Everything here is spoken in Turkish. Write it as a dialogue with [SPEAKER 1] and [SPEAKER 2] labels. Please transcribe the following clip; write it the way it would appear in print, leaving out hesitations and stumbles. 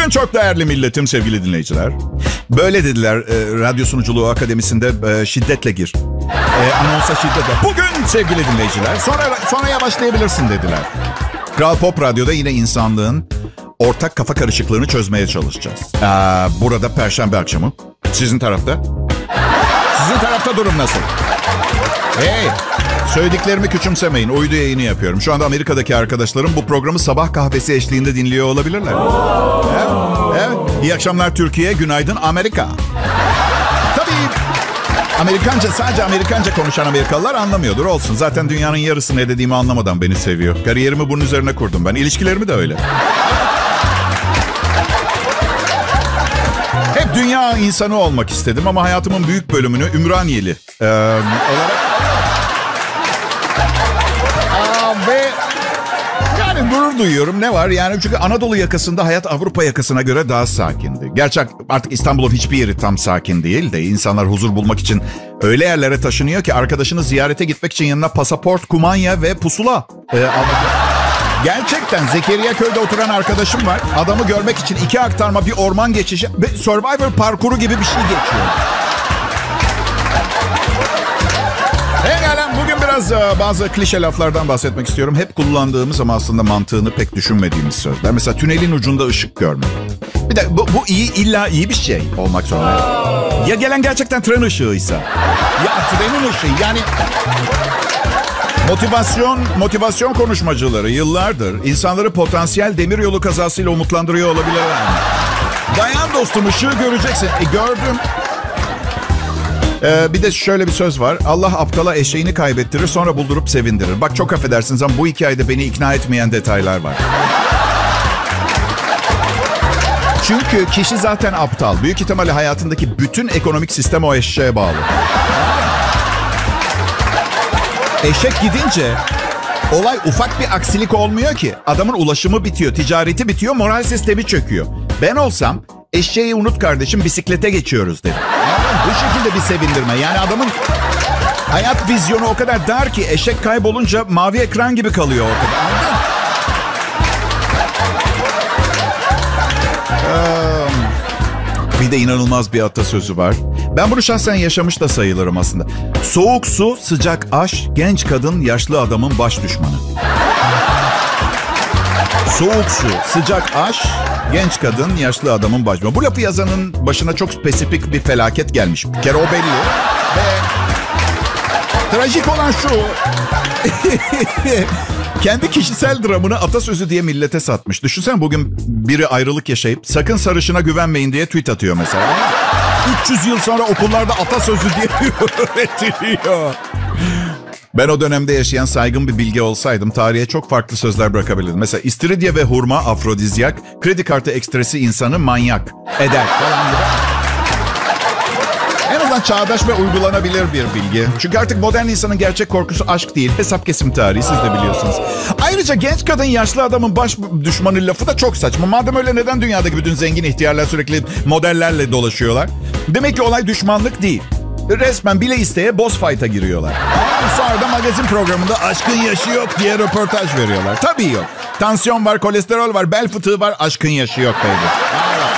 [SPEAKER 1] Günaydın çok değerli milletim, sevgili dinleyiciler. Böyle dediler radyo sunuculuğu akademisinde, şiddetle gir. Anonsa şiddetle. Bugün sevgili dinleyiciler sonra yavaşlayabilirsin dediler. Kral Pop Radyo'da yine insanlığın ortak kafa karışıklığını çözmeye çalışacağız. Burada Perşembe akşamı. Sizin tarafta? Sizin tarafta durum nasıl? Hey, söylediklerimi küçümsemeyin. Uydu yayını yapıyorum. Şu anda Amerika'daki arkadaşlarım bu programı sabah kahvesi eşliğinde dinliyor olabilirler. Evet. İyi akşamlar Türkiye, günaydın Amerika. Tabii Amerikanca, sadece Amerikanca konuşan Amerikalılar anlamıyordur. Olsun, zaten dünyanın yarısı ne dediğimi anlamadan beni seviyor. Kariyerimi bunun üzerine kurdum ben. İlişkilerimi de öyle. Hep dünya insanı olmak istedim ama hayatımın büyük bölümünü Ümraniyeli olarak... Ve yani gurur duyuyorum. Ne var? Yani çünkü Anadolu yakasında hayat Avrupa yakasına göre daha sakindi. Gerçi artık İstanbul'un hiçbir yeri tam sakin değil de insanlar huzur bulmak için öyle yerlere taşınıyor ki arkadaşını ziyarete gitmek için yanına pasaport, kumanya ve pusula gerçekten Zekeriya Köy'de oturan arkadaşım var. Adamı görmek için 2 aktarma, bir orman geçişi ve Survivor parkuru gibi bir şey geçiyor. Bugün biraz bazı klişe laflardan bahsetmek istiyorum. Hep kullandığımız ama aslında mantığını pek düşünmediğimiz sözler. Mesela tünelin ucunda ışık görmek. Bir de bu illa iyi bir şey olmak zorunda. Ya gelen gerçekten tren ışığıysa? Ya trenin ışığı yani... Motivasyon konuşmacıları yıllardır insanları potansiyel demiryolu kazasıyla umutlandırıyor olabilirler. Dayan dostum, ışığı göreceksin. Gördüm. Bir de şöyle bir söz var. Allah aptala eşeğini kaybettirir, sonra buldurup sevindirir. Bak çok affedersiniz ama bu hikayede beni ikna etmeyen detaylar var. Çünkü kişi zaten aptal. Büyük ihtimalle hayatındaki bütün ekonomik sistem o eşeğe bağlı. Eşek gidince olay ufak bir aksilik olmuyor ki. Adamın ulaşımı bitiyor, ticareti bitiyor, moral sistemi çöküyor. Ben olsam eşeği unut kardeşim, bisiklete geçiyoruz dedim. Bu şekilde bir sevindirme. Yani adamın hayat vizyonu o kadar dar ki eşek kaybolunca mavi ekran gibi kalıyor ortada. Bir de inanılmaz bir atasözü var. Ben bunu şahsen yaşamış da sayılırım aslında. Soğuk su, sıcak aş, genç kadın, yaşlı adamın baş düşmanı. Soğuk su, sıcak aş, genç kadın, yaşlı adamın baş düşmanı. Bu lafı yazanın başına çok spesifik bir felaket gelmiş. Bir kere o belli. Ve trajik olan şu... Kendi kişisel dramını atasözü diye millete satmış. Düşünsene bugün biri ayrılık yaşayıp sakın sarışına güvenmeyin diye tweet atıyor mesela. 300 yıl sonra okullarda atasözü diye öğretiliyor. Ben o dönemde yaşayan saygın bir bilge olsaydım tarihe çok farklı sözler bırakabilirdim. Mesela istiridye ve hurma afrodizyak, kredi kartı ekstresi insanı manyak eder falan gibi. En azından çağdaş ve uygulanabilir bir bilgi. Çünkü artık modern insanın gerçek korkusu aşk değil, hesap kesim tarihi, siz de biliyorsunuz. Ayrıca genç kadın yaşlı adamın baş düşmanı lafı da çok saçma. Madem öyle neden dünyadaki bütün zengin ihtiyarlar sürekli modellerle dolaşıyorlar? Demek ki olay düşmanlık değil. Resmen bile isteye boss fight'a giriyorlar. Sonra da magazin programında aşkın yaşı yok diye röportaj veriyorlar. Tabii yok. Tansiyon var, kolesterol var, bel fıtığı var, aşkın yaşı yok baby.